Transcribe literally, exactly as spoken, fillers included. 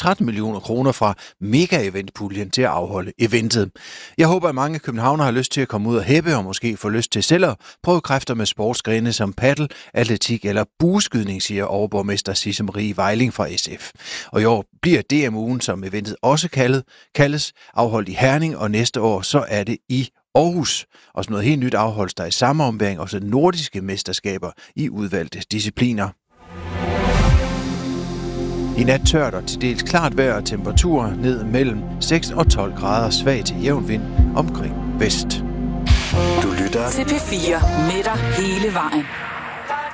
tretten millioner kroner fra mega-eventpuljen til at afholde eventet. Jeg håber, at mange københavnere har lyst til at komme ud og hæppe og måske få lyst til selv at prøve kræfter med sportsgrene som paddel, atletik eller bueskydning, siger overborgmester Sisse Marie Vejling fra S F. Og i år bliver D M-ugen, som eventet også kaldet, kaldes, afholdt i Herning, og næste år så er det i Aarhus. Og sådan noget helt nyt afholdes der i samme ombæring også nordiske mesterskaber i udvalgte discipliner. I nat tørt og til dels klart vejr og temperaturer ned mellem seks og tolv grader, svag til jævn vind omkring vest. Du lytter til P fire med dig hele vejen.